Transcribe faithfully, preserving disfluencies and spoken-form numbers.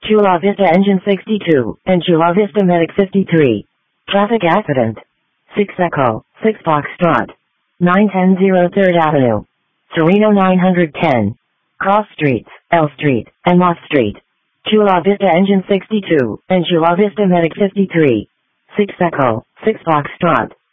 Chula Vista Engine sixty-two, and Chula Vista Medic fifty-three. Traffic accident. six Echo, six Foxtrot. nine ten zero third Avenue. Sereno nine ten. Cross Streets, L Street, and Mott Street. Chula Vista Engine sixty-two, and Chula Vista Medic fifty-three. six Echo, six Foxtrot.